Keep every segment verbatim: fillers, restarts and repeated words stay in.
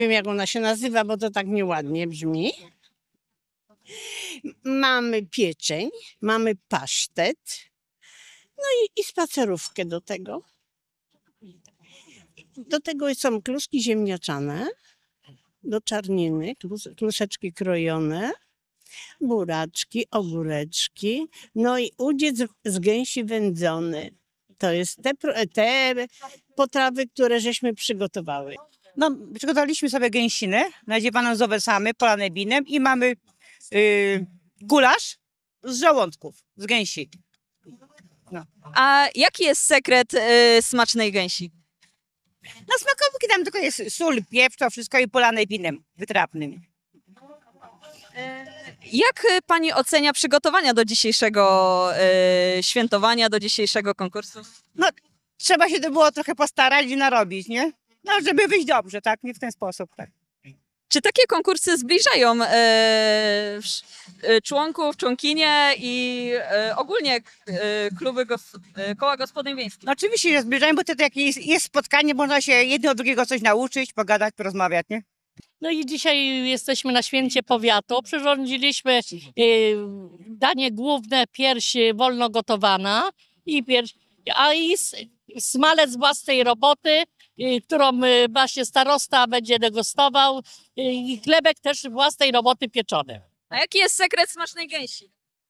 wiem, jak ona się nazywa, bo to tak nieładnie brzmi. Mamy pieczeń, mamy pasztet, no i, i spacerówkę do tego. Do tego są kluski ziemniaczane, do czarniny, klus, kluseczki krojone, buraczki, ogóreczki, no i udziec z gęsi wędzony. To jest te, te potrawy, które żeśmy przygotowały. No, przygotowaliśmy sobie gęsinę, nadziewaną z owocami, polane winem i mamy yy, gulasz z żołądków, z gęsi. No. A jaki jest sekret y, smacznej gęsi? No smakowki tam tylko jest sól, pieprz, to wszystko i polane winem wytrawnym. Jak y, pani ocenia przygotowania do dzisiejszego y, świętowania, do dzisiejszego konkursu? No, trzeba się to było trochę postarać i narobić, nie? No, żeby wyjść dobrze, tak? Nie w ten sposób, tak. Czy takie konkursy zbliżają y, sz- y, członków, członkinie i y, ogólnie y, kluby gos- y, koła gospodyń wiejskich? No oczywiście się zbliżają, bo to takie jest, jest spotkanie, można się jedno od drugiego coś nauczyć, pogadać, porozmawiać, nie? No i dzisiaj jesteśmy na święcie powiatu. Przyrządziliśmy e, danie główne, pierś wolno gotowana, i pierś, a i s- smalec własnej roboty, e, którą e, właśnie starosta będzie degustował, e, i chlebek też własnej roboty pieczony. A jaki jest sekret smacznej gęsi?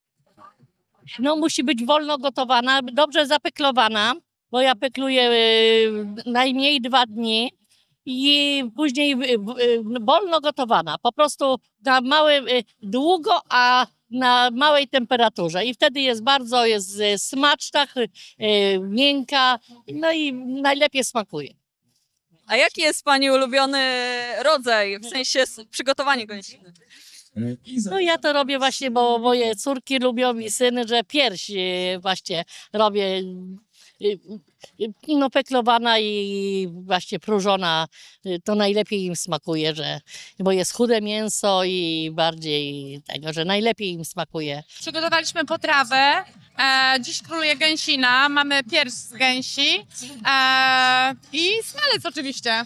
No musi być wolno gotowana, dobrze zapeklowana, bo ja pekluję e, najmniej dwa dni. I później y, y, wolno gotowana, po prostu na małym, y, długo, a na małej temperaturze. I wtedy jest bardzo jest y, smaczna, y, miękka, no i najlepiej smakuje. A jaki jest pani ulubiony rodzaj, w sensie s- przygotowania gęsiny? No ja to robię właśnie, bo moje córki lubią i syn, że pierś y, właśnie robię, y, y, no peklowana i właśnie próżona, y, to najlepiej im smakuje, że, bo jest chude mięso i bardziej tego, że najlepiej im smakuje. Przygotowaliśmy potrawę. E, dziś króluje gęsina. Mamy pierś z gęsi e, i smalec oczywiście.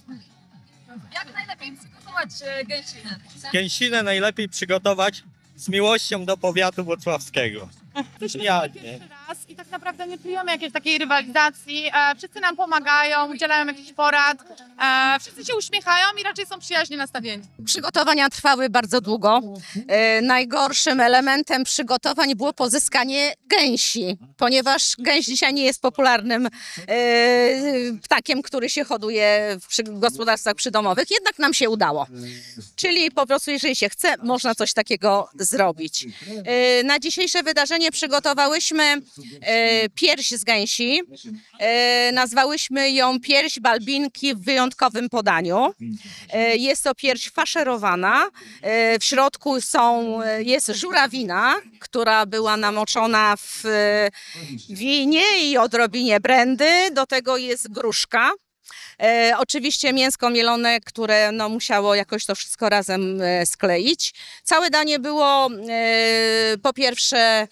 Jak najlepiej przygotować e, gęsinę? Gęsinę najlepiej przygotować z miłością do powiatu włocławskiego. Przyjadnie. Pierwszy raz i tak naprawdę nie czujemy jakiejś takiej rywalizacji. E, wszyscy nam pomagają, udzielają jakichś porad. E, wszyscy się uśmiechają i raczej są przyjaźnie nastawieni. Przygotowania trwały bardzo długo. E, najgorszym elementem przygotowań było pozyskanie gęsi, ponieważ gęś dzisiaj nie jest popularnym e, ptakiem, który się hoduje w przy, gospodarstwach przydomowych. Jednak nam się udało. Czyli po prostu, jeżeli się chce, można coś takiego zrobić. E, na dzisiejsze wydarzenie przygotowałyśmy e, pierś z gęsi. E, nazwałyśmy ją pierś balbinki w wyjątkowym podaniu. E, jest to pierś faszerowana. E, w środku są, jest żurawina, która była namoczona w e, winie i odrobinie brandy. Do tego jest gruszka. E, oczywiście mięsko mielone, które no, musiało jakoś to wszystko razem e, skleić. Całe danie było e, po pierwsze e,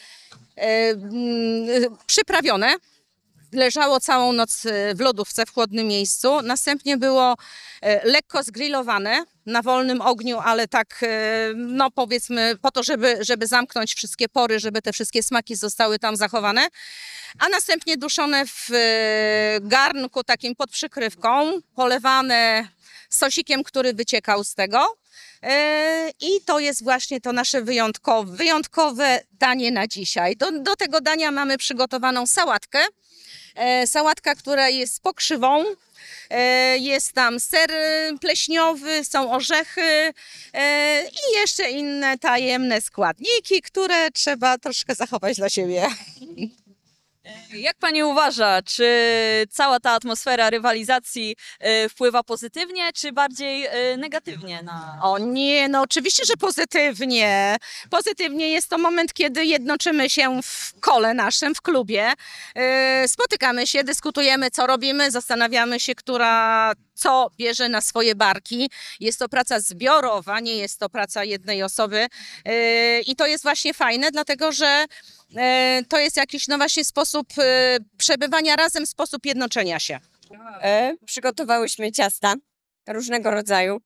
mm, przyprawione. Leżało całą noc e, w lodówce w chłodnym miejscu. Następnie było e, lekko zgrillowane na wolnym ogniu, ale tak, e, no powiedzmy, po to, żeby, żeby zamknąć wszystkie pory, żeby te wszystkie smaki zostały tam zachowane. A następnie duszone w e, garnku takim pod przykrywką, polewane sosikiem, który wyciekał z tego. E, I to jest właśnie to nasze wyjątkowe, wyjątkowe danie na dzisiaj. Do, do tego dania mamy przygotowaną sałatkę. E, sałatka, która jest pokrzywą. E, jest tam ser pleśniowy, są orzechy e, i jeszcze inne tajemne składniki, które trzeba troszkę zachować dla siebie. Jak pani uważa, czy cała ta atmosfera rywalizacji y, wpływa pozytywnie, czy bardziej y, negatywnie na... O nie, no oczywiście, że pozytywnie. Pozytywnie jest to moment, kiedy jednoczymy się w kole naszym, w klubie. Yy, spotykamy się, dyskutujemy, co robimy, zastanawiamy się, która co bierze na swoje barki. Jest to praca zbiorowa, nie jest to praca jednej osoby. Yy, I to jest właśnie fajne, dlatego że yy, to jest jakiś no właśnie sposób yy, przebywania razem, sposób jednoczenia się. E, przygotowałyśmy ciasta różnego rodzaju.